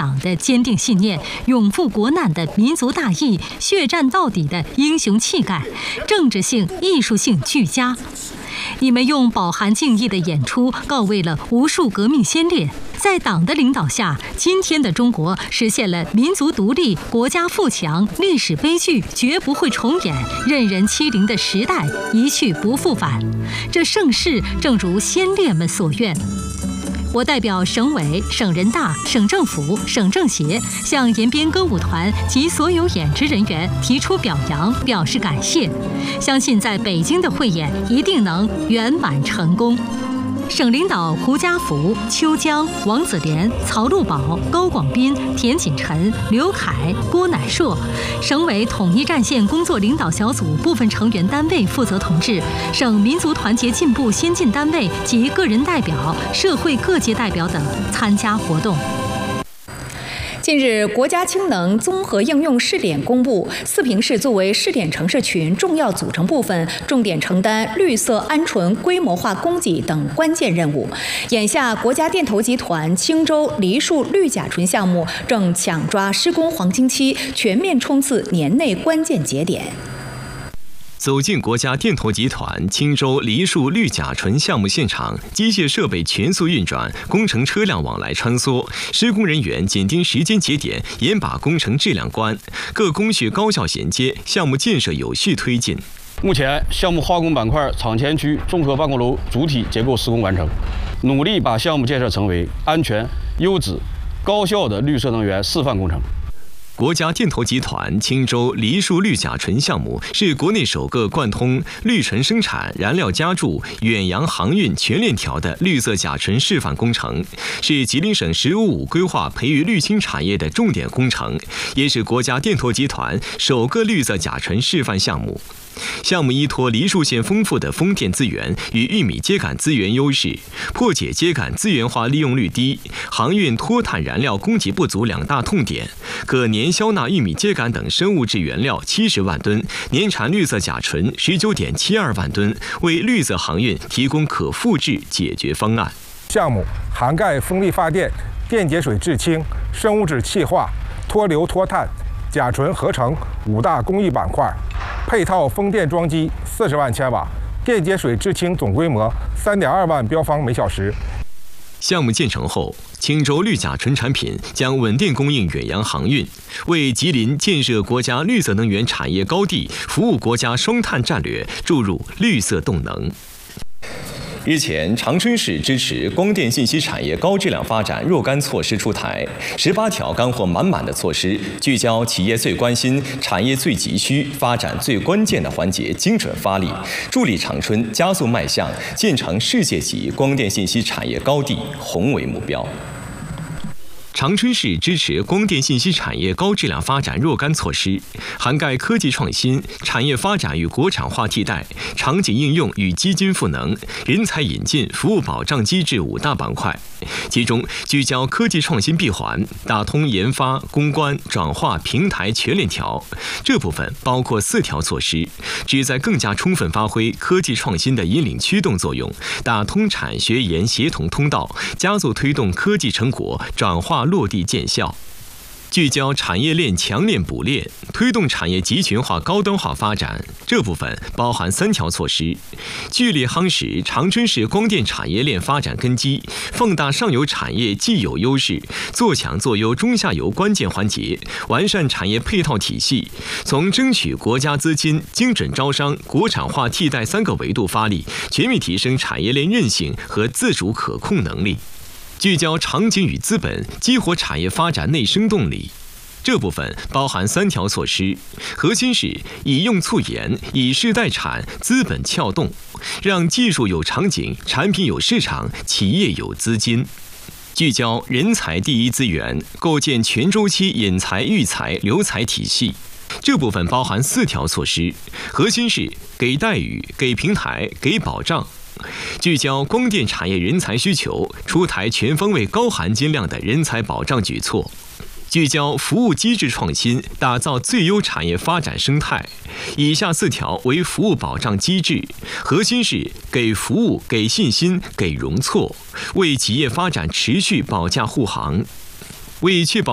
党的坚定信念、永赴国难的民族大义、血战到底的英雄气概，政治性、艺术性俱佳。你们用饱含敬意的演出，告慰了无数革命先烈。在党的领导下，今天的中国实现了民族独立、国家富强，历史悲剧绝不会重演，任人欺凌的时代一去不复返。这盛世正如先烈们所愿。我代表省委、省人大、省政府、省政协，向延边歌舞团及所有演职人员提出表扬，表示感谢。相信在北京的汇演一定能圆满成功。省领导胡家福、邱江、王子廉、曹路宝、高广斌、田锦臣、刘凯、郭乃硕，省委统一战线工作领导小组部分成员单位负责同志，省民族团结进步先进单位及个人代表、社会各界代表等参加活动。 近日，国家氢能综合应用试点公布，四平市作为试点城市群重要组成部分，重点承担绿色鹌鹑规模化供给等关键任务。眼下，国家电投集团青州梨树绿甲醇项目正抢抓施工黄金期，全面冲刺年内关键节点。 走进国家电投集团青州梨树绿甲醇项目现场，机械设备全速运转，工程车辆往来穿梭，施工人员紧盯时间节点，严把工程质量关，各工序高效衔接，项目建设有序推进。 目前，项目化工板块厂前区综合办公楼主体结构施工完成，努力把项目建设成为安全、优质、高效的绿色能源示范工程。 国家电投集团青州梨树绿甲醇项目是国内首个贯通绿醇生产、燃料加注、远洋航运全链条的绿色甲醇示范工程，是吉林省“十五五”规划培育绿氢产业的重点工程，也是国家电投集团首个绿色甲醇示范项目。项目依托梨树县丰富的风电资源与玉米秸秆资源优势，破解秸秆资源化利用率低、航运脱碳燃料供给不足两大痛点，可年消纳玉米秸秆等生物质原料70万吨，年产绿色甲醇19.72万吨，为绿色航运提供可复制解决方案。 项目涵盖风力发电、电解水制氢、生物质气化、脱硫脱碳、甲醇合成5大工艺板块，配套风电装机40万千瓦，电解水制氢总规模3.2万标方每小时。 项目建成后，青州绿甲醇产品将稳定供应远洋航运，为吉林建设国家绿色能源产业高地、服务国家双碳战略注入绿色动能。日前，长春市支持光电信息产业高质量发展若干措施出台，18条干货满满的措施，聚焦企业最关心、产业最急需、发展最关键的环节，精准发力，助力长春加速迈向建成世界级光电信息产业高地宏伟目标。长春市支持光电信息产业高质量发展若干措施，涵盖科技创新、产业发展与国产化替代、场景应用与基金赋能、人才引进、服务保障机制5大板块。其中，聚焦科技创新闭环，打通研发、攻关、转化、平台全链条。这部分包括4条措施，旨在更加充分发挥科技创新的引领驱动作用，打通产学研协同通道，加速推动科技成果转化落地见效。聚焦产业链强链补链，推动产业集群化高端化发展。这部分包含3条措施，聚力夯实长春市光电产业链发展根基，放大上游产业既有优势，做强做优中下游关键环节，完善产业配套体系，从争取国家资金、精准招商、国产化替代3个维度发力，全面提升产业链韧性和自主可控能力。聚焦场景与资本，激活产业发展内生动力。这部分包含3条措施，核心是以用促研，以势待产，资本撬动，让技术有场景，产品有市场，企业有资金。聚焦人才第一资源，构建全周期引才育才留才体系。这部分包含4条措施，核心是给待遇、给平台、给保障。聚焦光电产业人才需求，出台全方位高含金量的人才保障举措。聚焦服务机制创新，打造最优产业发展生态。以下4条为服务保障机制，核心是给服务、给信心、给容错，为企业发展持续保驾护航。为确保